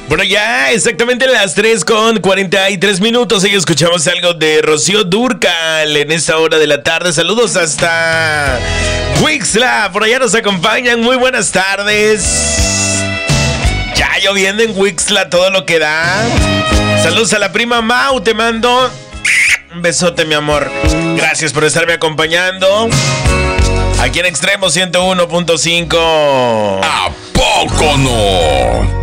Bueno, ya exactamente las 3:43 y escuchamos algo de Rocío Dúrcal en esta hora de la tarde. Saludos hasta Wixla, por allá nos acompañan. Muy buenas tardes. Ya lloviendo en Wixla, todo lo que da. Saludos a la prima Mau, te mando un besote, mi amor. Gracias por estarme acompañando aquí en Extremo 101.5. ¿A poco no?